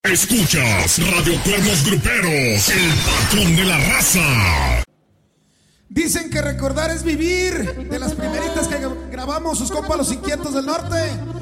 Escuchas Radio Cuernos Gruperos, el patrón de la raza. Dicen que recordar es vivir. De las primeritas que grabamos sus compas los Inquietos del Norte.